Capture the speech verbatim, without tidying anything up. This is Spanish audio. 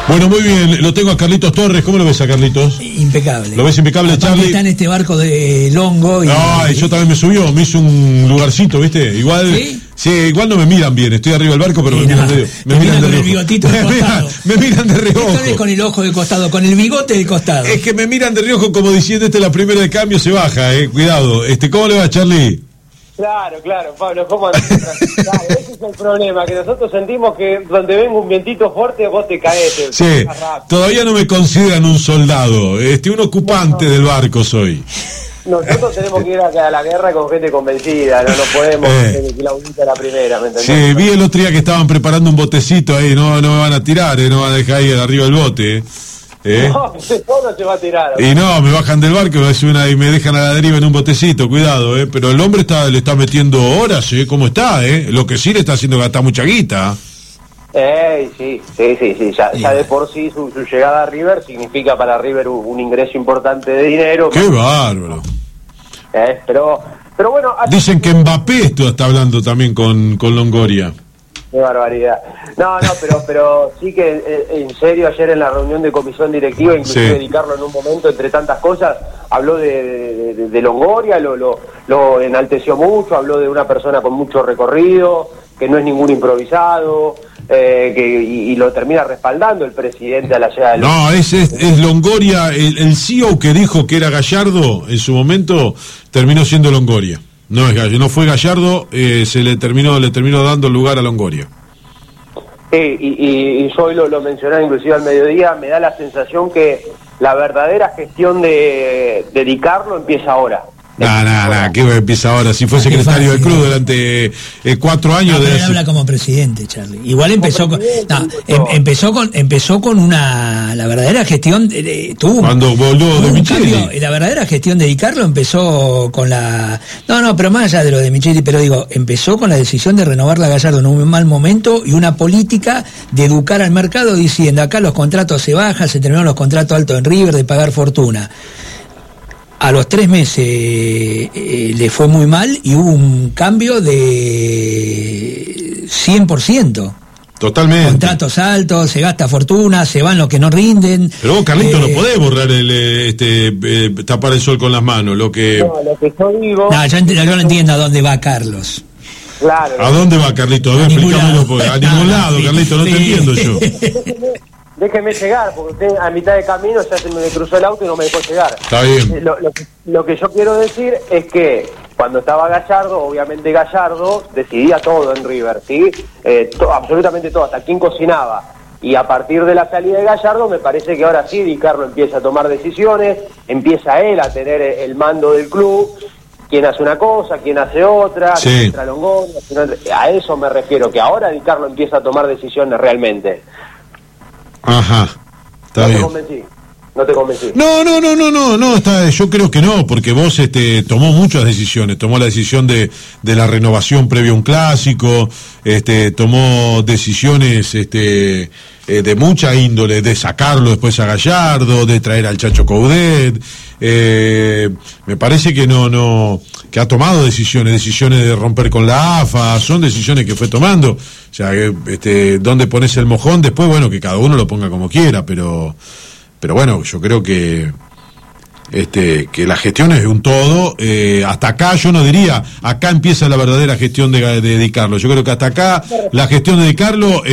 Bueno, muy bien, lo tengo a Carlitos Torres. ¿Cómo lo ves a Carlitos? Impecable. ¿Lo ves impecable, Aparte Charlie? está en este barco de Longo. Y, No, y yo también me subió, me hizo un lugarcito, ¿viste? Igual, ¿sí? Sí, igual no me miran bien, estoy arriba del barco, pero sí, me miran no, de, me miran de con reojo. el bigotito del me, costado. miran, me miran de reojo. Esto no es con el ojo del costado, con el bigote del costado. Es que me miran de reojo como diciendo, esta es la primera de cambio, se baja, eh, cuidado. Este, ¿cómo le va, Charlie? Claro, claro, Pablo, ¿cómo andas? Claro, ese es el problema, que nosotros sentimos que donde venga un vientito fuerte vos te caes. Te sí, todavía no me consideran un soldado, este, un ocupante no, no. del barco soy. Nosotros tenemos que ir a, a la guerra con gente convencida, no, no podemos eh. que la unita la primera, ¿me entendés? Sí, vi el otro día que estaban preparando un botecito ahí, no, no me van a tirar, eh, no van a dejar ahí arriba del bote, eh. ¿Eh? No, no se va a tirar. Y no, me bajan del barco y me dejan a la deriva en un botecito, cuidado, ¿eh? Pero el hombre está, le está metiendo horas, ¿eh? ¿Cómo está, eh? Lo que sí le está haciendo gastar mucha guita. Eh, sí, sí, sí, sí. Ya, ya de por sí su, su llegada a River significa para River un, un ingreso importante de dinero. ¡Qué bárbaro! Eh, pero, pero bueno... Dicen que Mbappé esto está hablando también con, con Longoria. Qué barbaridad. No, no, pero pero sí que eh, en serio ayer en la reunión de comisión directiva, inclusive sí. Di Carlo en un momento, entre tantas cosas, habló de, de, de, de Longoria, lo, lo, lo enalteció mucho, habló de una persona con mucho recorrido, que no es ningún improvisado, eh, que, y, y lo termina respaldando el presidente a la llegada del... No, es, es, es Longoria, el, el C E O que dijo que era Gallardo en su momento, terminó siendo Longoria. No es Gallardo, no fue Gallardo, eh, se le terminó le terminó dando el lugar a Longoria. Sí, y, y, y yo hoy lo, lo mencioné inclusive al mediodía, me da la sensación que la verdadera gestión de, de Di Carlo empieza ahora. No, no, no, ¿qué empieza ahora? Si fue secretario del club durante eh, cuatro años... No, de él habla como presidente, Charlie. Igual empezó con... No, em, empezó con empezó con una... La verdadera gestión... Eh, tuvo Cuando voló de Micheli. Cambio, la verdadera gestión de Di Carlo empezó con la... No, no, pero más allá de lo de Micheli, pero digo, empezó con la decisión de renovar la Gallardo en un mal momento y una política de educar al mercado diciendo, acá los contratos se bajan, se terminaron los contratos altos en River, de pagar fortuna. A los tres meses eh, le fue muy mal y hubo un cambio de cien por ciento. Totalmente. Contratos altos, se gasta fortuna, se van los que no rinden. Pero vos, Carlito, eh, no podés borrar el este eh, tapar el sol con las manos. Lo que... No, lo que yo digo... No, yo, ent- yo no entiendo a dónde va Carlos. Claro. ¿A dónde va, Carlito? A ver, explícamelo. A ningún lado, Carlito, no sí. te entiendo yo. Déjeme llegar, porque usted a mitad de camino ya se me cruzó el auto y no me dejó llegar. Está bien. Lo, lo, lo que yo quiero decir es que cuando estaba Gallardo, obviamente Gallardo decidía todo en River, ¿sí? Eh, to, absolutamente todo, hasta quién cocinaba. Y a partir de la salida de Gallardo, me parece que ahora sí Di Carlo empieza a tomar decisiones, empieza él a tener el mando del club, quién hace una cosa, quién hace otra, sí. entra Longoria, a eso me refiero, que ahora Di Carlo empieza a tomar decisiones realmente. Ajá, está no bien. Te convencí, no te convencí. No, no, no, no, no, no, está, yo creo que no, porque vos este, tomó muchas decisiones, tomó la decisión de, de la renovación previo a un clásico, este, tomó decisiones este, eh, de mucha índole, de sacarlo después a Gallardo, de traer al Chacho Coudet, eh, me parece que no, no, que ha tomado decisiones, decisiones de romper con la A F A, son decisiones que fue tomando, o sea, este, dónde pones el mojón, después, bueno, que cada uno lo ponga como quiera, pero, pero bueno, yo creo que, este, que la gestión es de un todo, eh, hasta acá yo no diría, acá empieza la verdadera gestión de, de Di Carlo, yo creo que hasta acá la gestión de Di Carlo